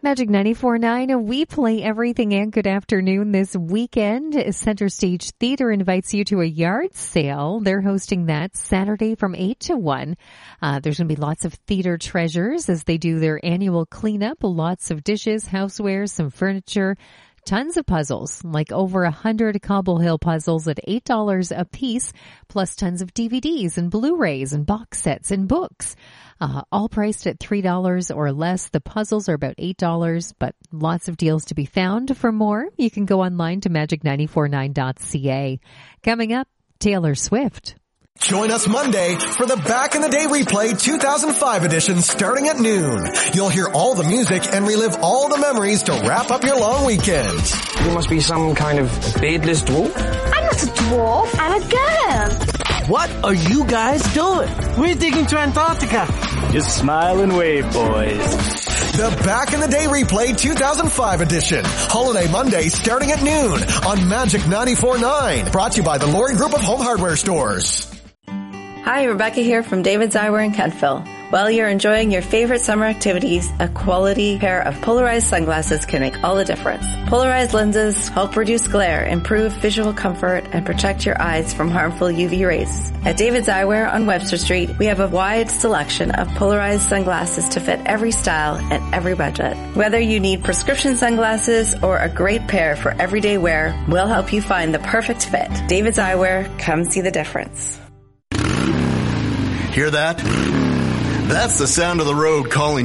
Magic 94.9, we play everything and good afternoon this weekend. Center Stage Theater invites you to a yard sale. They're hosting that Saturday from 8 to 1. There's going to be lots of theater treasures as they do their annual cleanup. Lots of dishes, housewares, some furniture. Tons of puzzles, like over 100 Cobble Hill puzzles at $8 a piece, plus tons of DVDs and Blu-rays and box sets and books. All priced at $3 or less. The puzzles are about $8, but lots of deals to be found. For more, you can go online to magic949.ca. Coming up, Taylor Swift. Join us Monday for the Back in the Day Replay 2005 edition starting at noon. You'll hear all the music and relive all the memories to wrap up your long weekend. You must be some kind of beardless dwarf. I'm not a dwarf, I'm a girl. What are you guys doing? We're digging to Antarctica. Just smile and wave, boys. The Back in the Day Replay 2005 edition. Holiday Monday starting at noon on Magic 94.9. Brought to you by the Lori Group of Home Hardware Stores. Hi, Rebecca here from David's Eyewear in Kentville. While you're enjoying your favorite summer activities, a quality pair of polarized sunglasses can make all the difference. Polarized lenses help reduce glare, improve visual comfort, and protect your eyes from harmful UV rays. At David's Eyewear on Webster Street, we have a wide selection of polarized sunglasses to fit every style and every budget. Whether you need prescription sunglasses or a great pair for everyday wear, we'll help you find the perfect fit. David's Eyewear, come see the difference. Hear that? That's the sound of the road calling